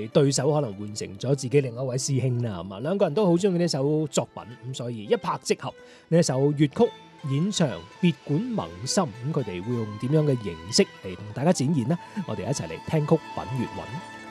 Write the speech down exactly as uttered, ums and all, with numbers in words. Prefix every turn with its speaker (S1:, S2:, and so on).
S1: 為對手可能換成咗自己另一位師兄啦，咁啊兩個人都好中意呢首作品，咁所以一拍即合呢一首粵曲演唱別館萌心，咁佢哋會用點樣嘅形式嚟同大家展現呢？我哋一齊嚟聽曲品粵韻。